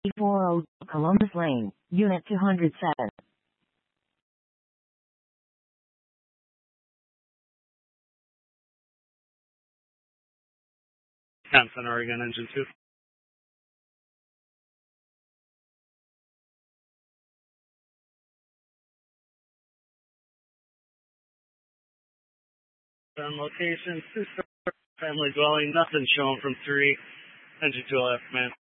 340 Columbus Lane, Unit 207. Wisconsin, Oregon, engine 2. On location, 2-story family dwelling, nothing showing from 3. Engine 2 left, man.